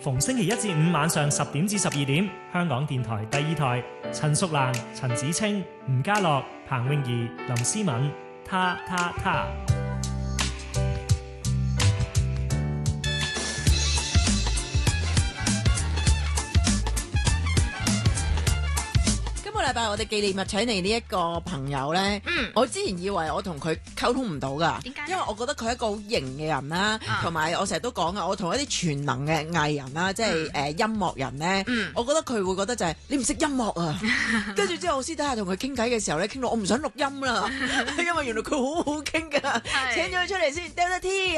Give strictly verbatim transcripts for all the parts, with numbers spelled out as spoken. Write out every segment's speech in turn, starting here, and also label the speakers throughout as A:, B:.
A: 逢星期一至五晚上十點至十二點，香港電台第二台，陳淑蘭、陳子清、吳家樂、彭詠儀、林思敏，他他他。
B: 禮拜我哋紀念日請嚟呢一個朋友咧，
C: 嗯，
B: 我之前以為我同佢溝通唔到噶，
C: 點解？
B: 因為我覺得佢係一個好型嘅人啦，同埋、啊、我成日都講啊，我同一啲全能嘅藝人啦，即係誒、嗯呃、音樂人咧，嗯、我覺得佢會覺得就係、是、你唔識音樂啊，跟住之後我私底下同佢傾偈嘅時候咧，傾到我唔想錄音啦，因為原來佢好好傾噶，請咗佢出嚟先 ，Delta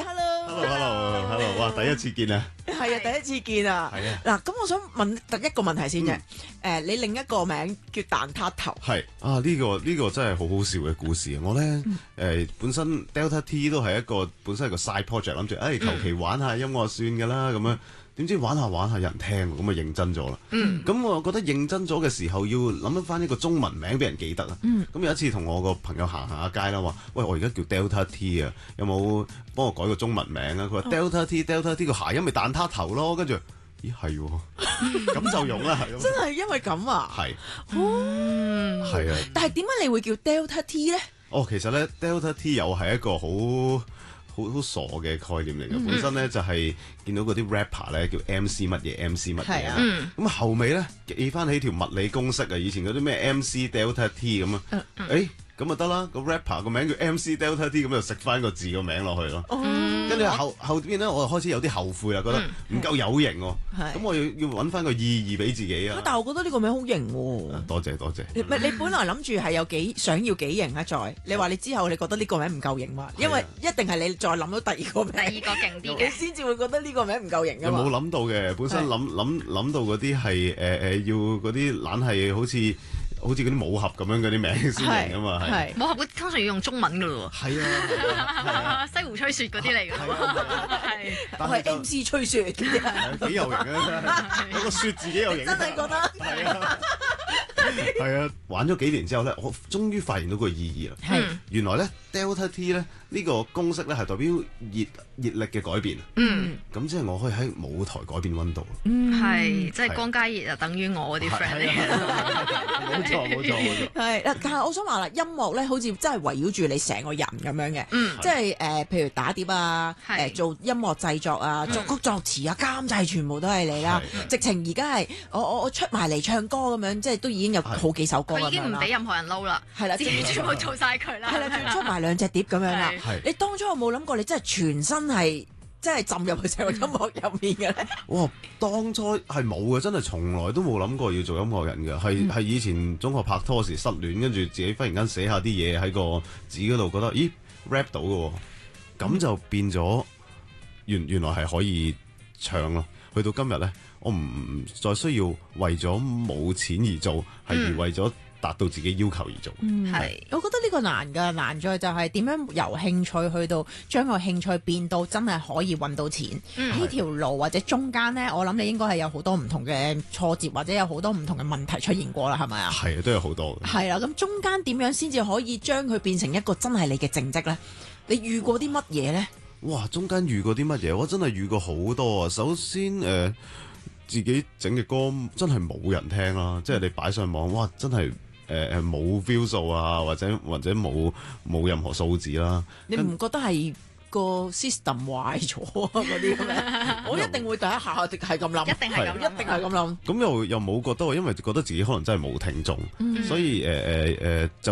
B: T，Hello，Hello，Hello，
D: 哇，第一次見啊！
B: 係啊，第一次見啊！係啊，嗱，咁我想問第一個問題先嘅，誒、嗯呃，你另一個名叫蛋撻頭，
D: 係啊，呢、這個呢、這個真係好好笑嘅故事啊！我咧誒、嗯呃、本身 Delta T 都係一個本身係個 side project， 諗住誒求其玩下音樂算㗎啦，咁樣點知玩下玩下有人聽，咁啊認真咗啦。嗯，咁我覺得認真咗嘅時候要諗翻一個中文名俾人記得啊。嗯，咁有一次同我個朋友行行下街啦，話喂，我而家叫 Delta T 啊，有冇幫我改個中文名啊？佢話 Delta T Delta T 個諧音咪蛋撻頭咯，跟住咦係喎，咁就用啦。
B: 真係因為咁啊？
D: 係，
B: 哦，
D: 係啊。
B: 但係點解你會叫 Delta T 咧？
D: 哦，其實咧 Delta T 又係一個好好好傻嘅概念嚟嘅，嗯、本身咧就係、是、見到嗰啲 rapper 咧叫 M C 乜嘢 M C 乜嘢啊，咁、嗯、後尾咧記翻起條物理公式啊，以前嗰啲咩 M C Delta T 咁啊，誒、嗯。欸咁咪得啦，個 rapper 個名叫 M C Delta T， 咁就食翻個字個名落去咯。跟住、嗯、後後邊咧，我就開始有啲後悔啦，覺得唔夠有型喎。咁、嗯、我要要揾翻個意義俾自己啊。但係我覺得呢個名好型喎。多謝多謝。唔係你本來諗住係有幾想要幾型啊？再你話你之後你覺得呢個名唔夠型嘛？因為一定係你再諗到第二個名，第二個勁啲嘅，你先至會覺得呢個名唔夠型㗎嘛。冇諗到嘅，本身諗諗諗到嗰啲係誒誒要嗰啲懶係好似。好似嗰啲武俠咁樣嗰啲名先型啊嘛，係武俠通常要用中文噶咯喎，係啊，西湖吹雪嗰啲嚟㗎，係我係 M C 吹雪嗰啲啊，幾有型啊，嗰個雪字幾有型，真係覺得係啊，係啊，玩咗幾年之後咧，我終於發現到個意義啦，係原來咧 Delta T 咧呢個公式咧係代表熱熱力嘅改變，嗯，咁即係我可以喺舞台改變溫度，嗯，係即係江嘉怡就等於我嗰啲 friend 嚟嘅。冇錯冇錯冇錯，係嗱，但係我想話啦，音樂咧好似真係圍繞住你成個人咁樣嘅，嗯，即係誒，譬如打碟啊，誒做音樂製作啊，作曲作詞啊，監製全部都係你啦，直情而家係我我我出埋嚟唱歌咁樣，即係都已經有好幾首歌咁樣啦，佢已經唔俾任何人撈啦，係啦，自己全部做晒佢啦，係啦，仲出埋兩隻碟咁樣啦，你當初有冇諗過你真係全身係？即係浸入去成個音樂入面嘅咧？哇！當初係冇嘅，真係從來都冇諗過要做音樂人嘅，係係、嗯、以前中學拍拖時失戀，跟住自己忽然間寫下啲嘢喺個紙嗰度，覺得咦 rap 到嘅，咁就變咗原原來係可以唱咯。去到今日咧，我唔再需要為咗冇錢而做，係、嗯、而為咗達到自己要求而做，係、嗯，我覺得呢個難㗎，難在就係點樣由興趣去到將個興趣變到真係可以揾到錢，呢、嗯、條路或者中間呢，我諗你應該係有好多唔同嘅挫折，或者有好多唔同嘅問題出現過啦，係咪啊？係啊，都有好多嘅。係啦，咁中間點樣先至可以將佢變成一個真係你嘅正職呢？你遇過啲乜嘢呢？哇！中間遇過啲乜嘢？我真係遇過好多啊！首先誒、呃，自己整嘅歌真係冇人聽啦，即係你擺上網，哇！真係〜誒誒冇 view 數啊，或者或者冇冇任何數字啦。你唔覺得係個 system 壞咗啊？嗰啲咁樣，我一定會第一下係咁諗，一定係咁，一定係咁諗。咁又又冇覺得，因為覺得自己可能真係冇聽眾，嗯、所以誒誒誒就。